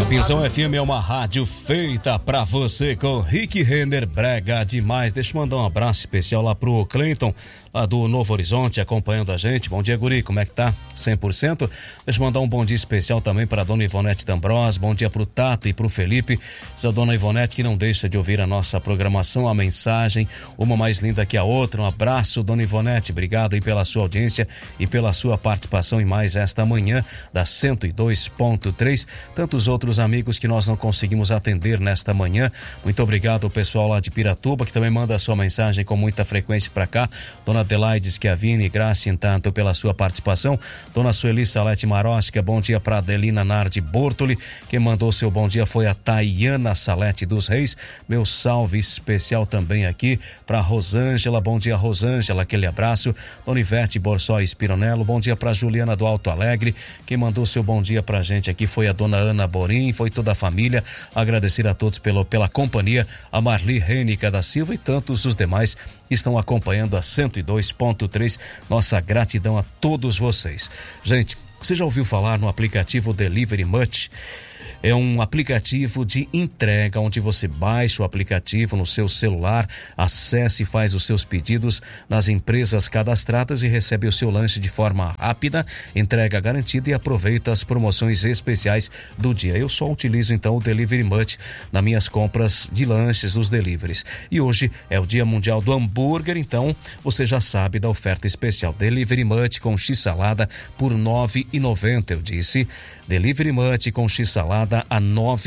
Capinzão FM é uma rádio feita pra você com Rick Renner, brega demais. Deixa eu mandar um abraço especial lá pro Cleiton, lá do Novo Horizonte, acompanhando a gente. Bom dia, guri, como é que tá? 100%? Deixa eu mandar um bom dia especial também para a dona Ivonete D'Ambros, bom dia pro Tato e pro Felipe, essa dona Ivonete que não deixa de ouvir a nossa programação, a mensagem, uma mais linda que a outra. Um abraço, dona Ivonete, obrigado aí pela sua audiência e pela sua participação em mais esta manhã da 102.3, tantos outros amigos que nós não conseguimos atender nesta manhã. Muito obrigado ao pessoal lá de Piratuba, que também manda a sua mensagem com muita frequência para cá. Dona Adelaide Schiavini, graça tanto pela sua participação. Dona Sueli Salete Marosca, bom dia para Adelina Nardi Bortoli. Quem mandou seu bom dia foi a Tayana Salete dos Reis. Meu salve especial também aqui para Rosângela, bom dia Rosângela, aquele abraço. Dona Ivete Borsói Spironello, bom dia para Juliana do Alto Alegre. Quem mandou seu bom dia pra gente aqui foi a dona Ana Borim, foi toda a família. Agradecer a todos pela companhia, a Marli Rênica da Silva e tantos os demais que estão acompanhando a 102.3. Nossa gratidão a todos vocês. Gente, você já ouviu falar no aplicativo Delivery Much? É um aplicativo de entrega onde você baixa o aplicativo no seu celular, acesse e faz os seus pedidos nas empresas cadastradas e recebe o seu lanche de forma rápida, entrega garantida e aproveita as promoções especiais do dia. Eu só utilizo então o Delivery Much nas minhas compras de lanches dos deliveries. E hoje é o Dia Mundial do Hambúrguer, então você já sabe da oferta especial Delivery Much com X-salada por R$ 9,90. Eu disse Delivery Much com X-salada a R$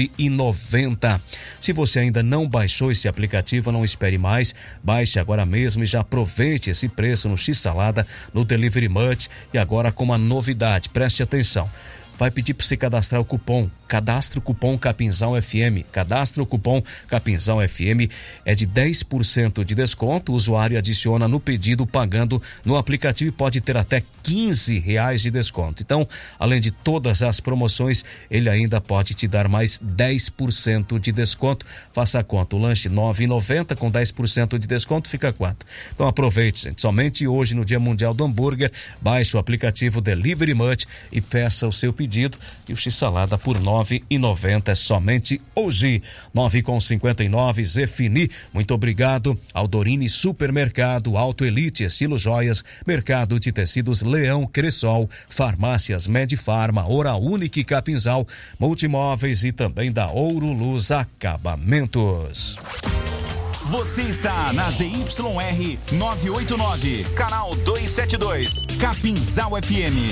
9,90. Se você ainda não baixou esse aplicativo, não espere mais, baixe agora mesmo e já aproveite esse preço no X-salada, no Delivery Much. E agora com uma novidade, preste atenção. Vai pedir para você cadastrar o cupom. Cadastre o cupom Capinzão FM. Cadastre o cupom Capinzão FM. É de 10% de desconto. O usuário adiciona no pedido pagando no aplicativo e pode ter até R$15 de desconto. Então, além de todas as promoções, ele ainda pode te dar mais 10% de desconto. Faça a conta. O lanche R$ 9,90 com 10% de desconto fica quanto? Então aproveite, gente. Somente hoje, no Dia Mundial do Hambúrguer, baixe o aplicativo Delivery Much e peça o seu pedido. E o X-salada por R$ 9,90 é somente hoje. 9,59 Zefini. Muito obrigado ao Dorini Supermercado, Auto Elite, Estilo Joias, Mercado de Tecidos Leão Cressol, Farmácias Medifarma, Oral Unique Capinzal, Multimóveis e também da Ouro Luz Acabamentos. Você está na ZYR 989, canal 272, Capinzal FM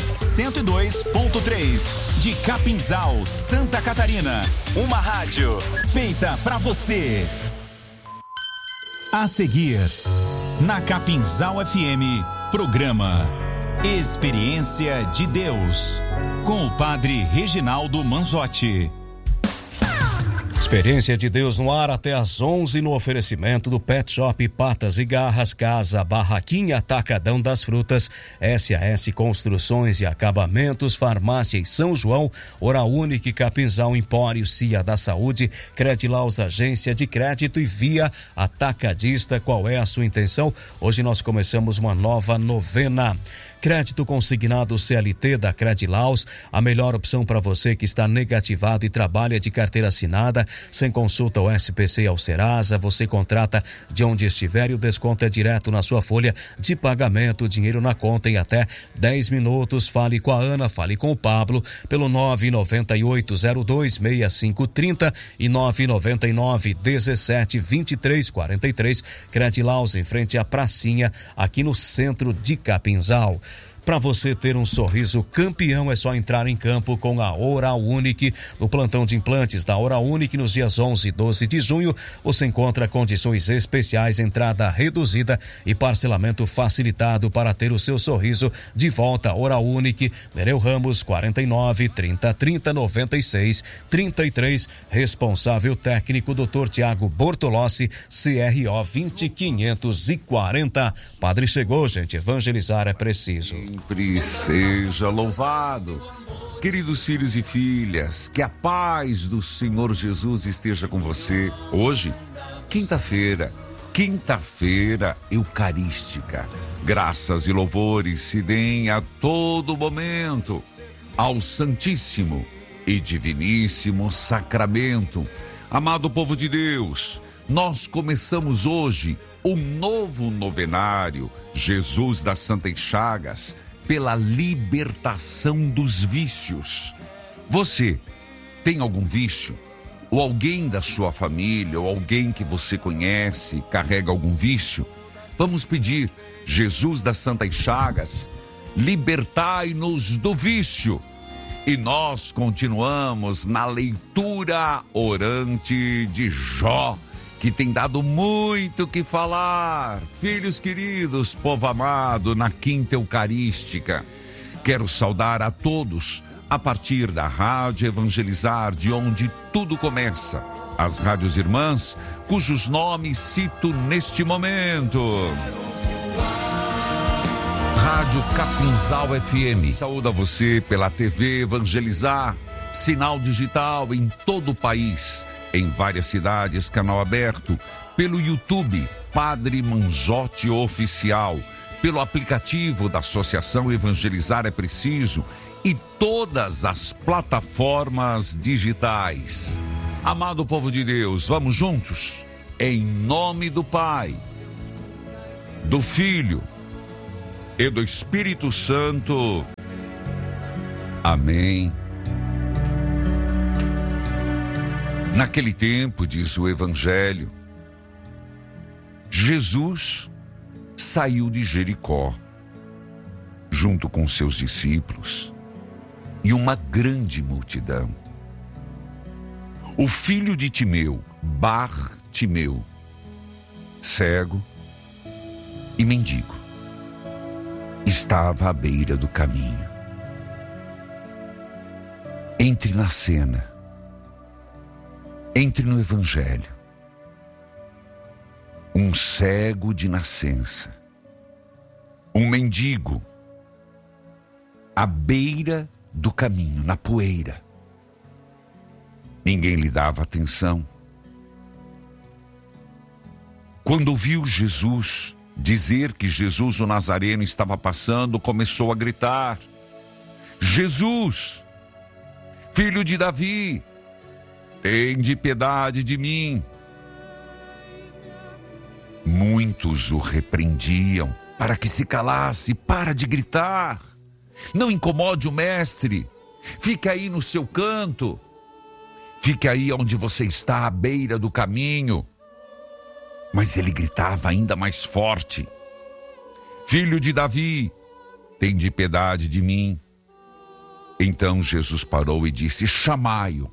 102.3, de Capinzal, Santa Catarina. Uma rádio feita pra você. A seguir, na Capinzal FM, programa Experiência de Deus, com o padre Reginaldo Manzotti. Experiência de Deus no ar até às 11 no oferecimento do Pet Shop Patas e Garras, Casa Barraquinha, Atacadão das Frutas, SAS Construções e Acabamentos, Farmácia em São João, Oral Unique Capinzal, Empório Cia da Saúde, Credilaus Agência de Crédito e Via Atacadista. Qual é a sua intenção? Hoje nós começamos uma nova novena. Crédito consignado CLT da Credilaus, a melhor opção para você que está negativado e trabalha de carteira assinada, sem consulta ao SPC e ao Serasa. Você contrata de onde estiver e o desconto é direto na sua folha de pagamento, dinheiro na conta em até 10 minutos. Fale com a Ana, fale com o Pablo pelo 998026530 e 999172343. Credilaus em frente à pracinha aqui no centro de Capinzal. Para você ter um sorriso campeão, é só entrar em campo com a Oral Unique. No plantão de implantes da Oral Unique, nos dias 11 e 12 de junho, você encontra condições especiais, entrada reduzida e parcelamento facilitado para ter o seu sorriso de volta. Oral Unique, Nereu Ramos, 49 30 30 96 33. Responsável técnico, Dr. Tiago Bortolossi, CRO 20540. Padre chegou, gente. Evangelizar é preciso. Sempre seja louvado. Queridos filhos e filhas, que a paz do Senhor Jesus esteja com você. Hoje, quinta-feira eucarística. Graças e louvores se deem a todo momento ao Santíssimo, e diviníssimo sacramento. Amado povo de Deus, nós começamos hoje um novo novenário, Jesus das Santas Chagas, pela libertação dos vícios. Você tem algum vício? Ou alguém da sua família, ou alguém que você conhece, carrega algum vício? Vamos pedir, Jesus das Santas Chagas, libertai-nos do vício. E nós continuamos na leitura orante de Jó, que tem dado muito o que falar. Filhos queridos, povo amado, na quinta eucarística, quero saudar a todos a partir da Rádio Evangelizar, de onde tudo começa. As rádios irmãs, cujos nomes cito neste momento. Rádio Capinzal FM, saúda você pela TV Evangelizar, sinal digital em todo o país, em várias cidades, canal aberto, pelo YouTube, Padre Manzotti Oficial, pelo aplicativo da Associação Evangelizar é Preciso e todas as plataformas digitais. Amado povo de Deus, vamos juntos? Em nome do Pai, do Filho e do Espírito Santo. Amém. Naquele tempo, diz o Evangelho, Jesus saiu de Jericó, junto com seus discípulos e uma grande multidão. O filho de Timeu, Bartimeu, cego e mendigo, estava à beira do caminho. Entre na cena, entre no Evangelho. Um cego de nascença, um mendigo, à beira do caminho, na poeira. Ninguém lhe dava atenção. Quando ouviu Jesus dizer que Jesus o Nazareno estava passando, começou a gritar: Jesus, filho de Davi, tende piedade de mim. Muitos o repreendiam para que se calasse. Para de gritar, não incomode o mestre, fica aí no seu canto, fique aí onde você está, à beira do caminho. Mas ele gritava ainda mais forte: Filho de Davi, tende piedade de mim. Então Jesus parou e disse: chamai-o.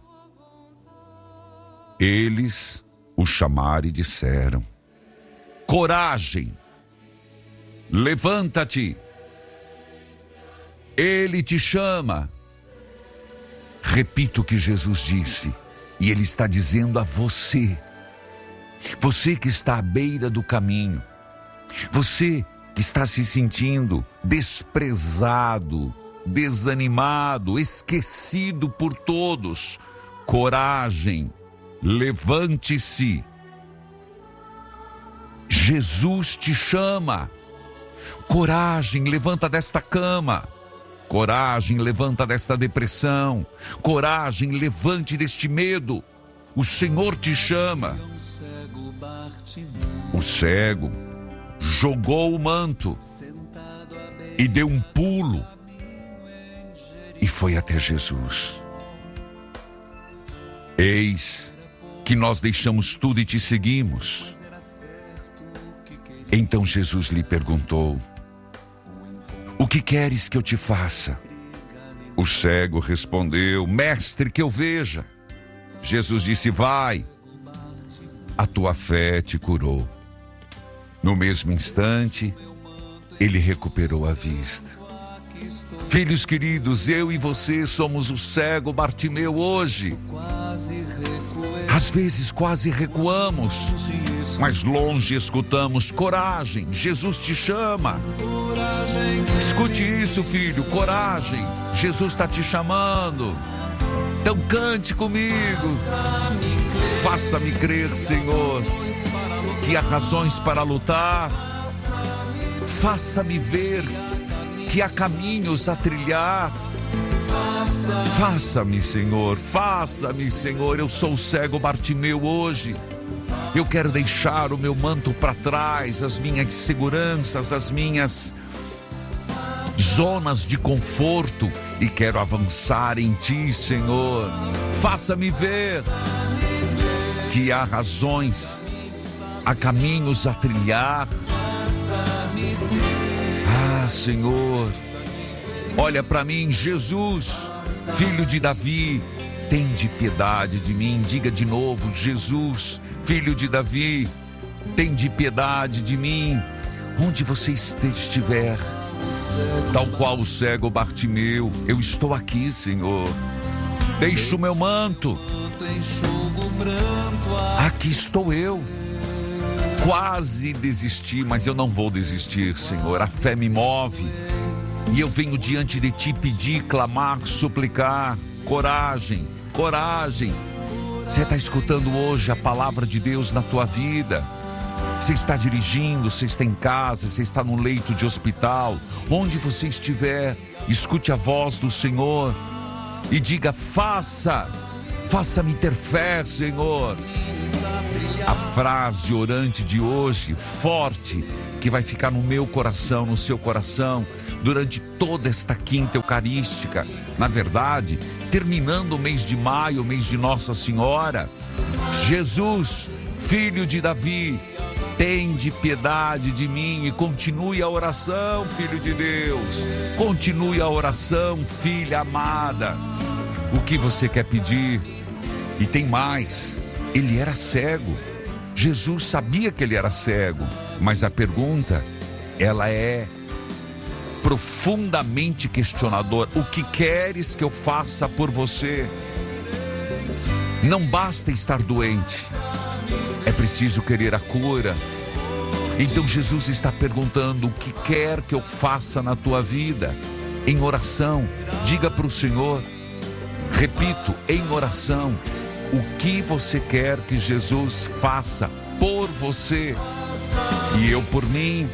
Eles o chamaram e disseram: coragem, levanta-te, ele te chama. Repito o que Jesus disse, e ele está dizendo a você, você que está à beira do caminho, você que está se sentindo desprezado, desanimado, esquecido por todos, coragem, levante-se. Jesus te chama. Coragem, levanta desta cama. Coragem, levanta desta depressão. Coragem, levante deste medo. O Senhor te chama. O cego jogou o manto e deu um pulo e foi até Jesus. Eis que nós deixamos tudo e te seguimos. Então Jesus lhe perguntou: o que queres que eu te faça? O cego respondeu: mestre, que eu veja. Jesus disse: vai, a tua fé te curou. No mesmo instante, ele recuperou a vista. Filhos queridos, eu e você somos o cego Bartimeu hoje. Às vezes quase recuamos, mas longe escutamos: coragem, Jesus te chama. Escute isso, filho, coragem, Jesus está te chamando. Então cante comigo: faça-me crer, Senhor, que há razões para lutar. Faça-me ver que há caminhos a trilhar. Faça-me, Senhor, faça-me, Senhor. Eu sou o cego Bartimeu hoje. Eu quero deixar o meu manto para trás, as minhas seguranças, as minhas zonas de conforto, e quero avançar em Ti, Senhor. Faça-me ver que há razões, há caminhos a trilhar. Ah, Senhor, olha para mim, Jesus, filho de Davi, tende piedade de mim. Diga de novo: Jesus, filho de Davi, tende piedade de mim. Onde você estiver, tal qual o cego Bartimeu, eu estou aqui, Senhor. Deixo o meu manto, aqui estou eu. Quase desisti, mas eu não vou desistir, Senhor. A fé me move e eu venho diante de Ti pedir, clamar, suplicar. Coragem, coragem. Você está escutando hoje a palavra de Deus na tua vida. Você está dirigindo, você está em casa, você está num leito de hospital. Onde você estiver, escute a voz do Senhor e diga: faça-me ter fé, Senhor. A frase orante de hoje, forte, que vai ficar no meu coração, no seu coração, durante toda esta quinta eucarística. Na verdade, terminando o mês de maio, o mês de Nossa Senhora. Jesus, filho de Davi, tende piedade de mim. E continue a oração, filho de Deus. Continue a oração, filha amada. O que você quer pedir? E tem mais. Ele era cego. Jesus sabia que ele era cego. Mas a pergunta, ela é profundamente questionadora. O que queres que eu faça por você? Não basta estar doente. É preciso querer a cura. Então Jesus está perguntando: o que quer que eu faça na tua vida? Em oração, diga para o Senhor, repito, em oração, o que você quer que Jesus faça por você? E eu por mim.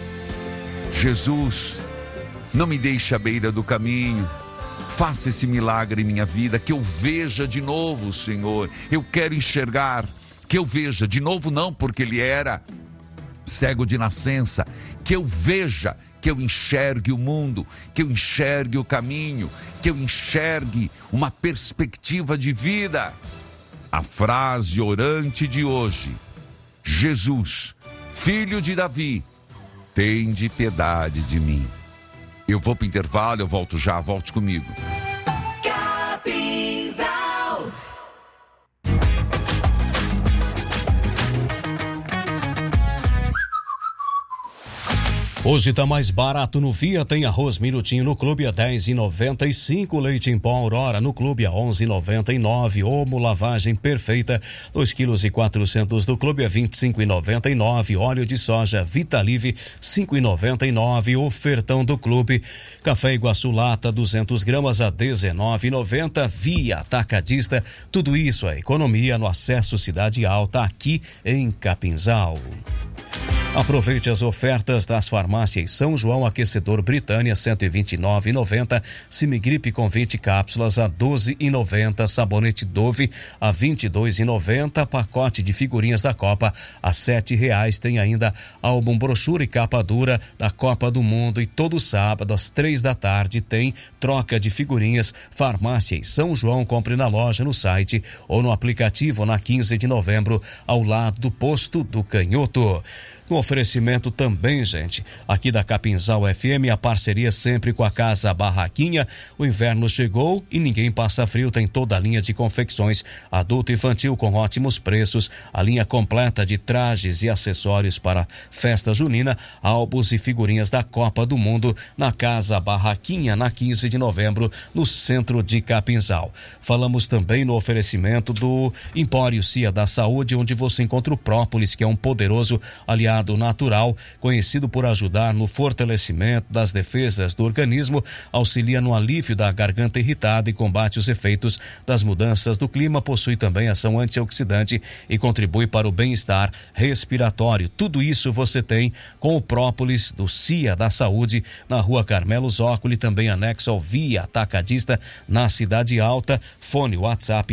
Jesus, não me deixe à beira do caminho. Faça esse milagre em minha vida, que eu veja de novo, Senhor. Eu quero enxergar, que eu veja de novo, não porque ele era cego de nascença, que eu veja, que eu enxergue o mundo, que eu enxergue o caminho, que eu enxergue uma perspectiva de vida. A frase orante de hoje: Jesus, filho de Davi, tende piedade de mim. Eu vou para o intervalo, eu volto já, volte comigo. Hoje tá mais barato no Via, tem arroz minutinho no clube a R$10,95, leite em pó Aurora no clube a R$11,99, Omo lavagem perfeita 2,4 kg do clube a R$25,99, óleo de soja Vitalive R$5,99, ofertão do clube, café Iguaçu lata 200 gramas a R$19,90, Via Atacadista. Tudo isso é economia no acesso Cidade Alta, aqui em Capinzal. Aproveite as ofertas das farmácias São João. Aquecedor Britânia R$129,90, Simigripe com 20 cápsulas a R$12,90, sabonete Dove a R$22,90, pacote de figurinhas da Copa a R$7. Tem ainda álbum brochura e capa dura da Copa do Mundo. E todo sábado às 15h tem troca de figurinhas. Farmácias São João, compre na loja, no site ou no aplicativo. Na 15 de novembro, ao lado do posto do Canhoto. No oferecimento também, gente, aqui da Capinzal FM, a parceria sempre com a Casa Barraquinha. O inverno chegou e ninguém passa frio. Tem toda a linha de confecções adulto e infantil com ótimos preços, a linha completa de trajes e acessórios para festa junina, álbuns e figurinhas da Copa do Mundo na Casa Barraquinha, na 15 de novembro, no centro de Capinzal. Falamos também no oferecimento do Empório Cia da Saúde, onde você encontra o própolis, que é um poderoso aliado resfriado natural, conhecido por ajudar no fortalecimento das defesas do organismo, auxilia no alívio da garganta irritada e combate os efeitos das mudanças do clima, possui também ação antioxidante e contribui para o bem-estar respiratório. Tudo isso você tem com o própolis do CIA da Saúde, na Rua Carmelo Zócoli, também anexo ao Via Atacadista, na Cidade Alta. Fone WhatsApp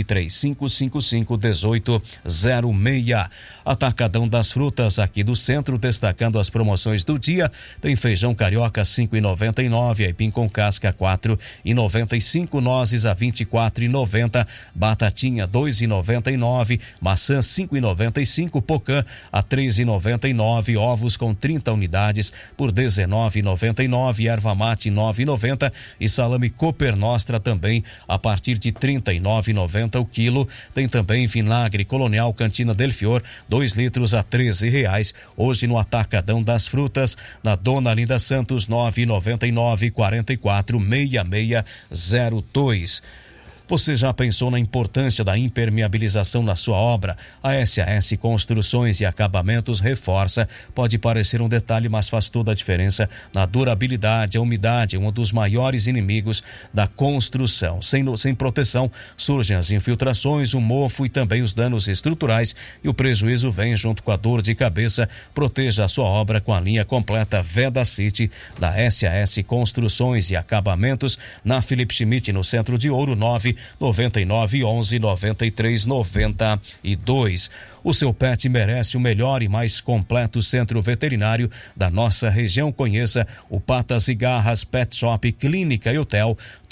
3555-1806. Atacadão das Frutas aqui do centro, destacando as promoções do dia. Tem feijão carioca 5,99, aipim com casca 4,95, nozes a 24,90, batatinha 2,99, maçã 5,95, pocã a 3,99, ovos com 30 unidades por 19,99, erva mate 9,90 e salame Cooper Nostra também a partir de 39,90 o quilo. Tem também vinagre Colonial Cantina Del Fior 2 litros a R$13. Hoje no Atacadão das Frutas, na Dona Linda Santos 9,99 44 6602. Você já pensou na importância da impermeabilização na sua obra? A SAS Construções e Acabamentos reforça. Pode parecer um detalhe, mas faz toda a diferença na durabilidade. A umidade é um dos maiores inimigos da construção. Sem proteção, surgem as infiltrações, o mofo e também os danos estruturais, e o prejuízo vem junto com a dor de cabeça. Proteja a sua obra com a linha completa Veda City da SAS Construções e Acabamentos, na Felipe Schmidt, no Centro de Ouro, 999119392. O seu pet merece o melhor e mais completo centro veterinário da nossa região. Conheça o Patas e Garras Pet Shop, Clínica e Hotel.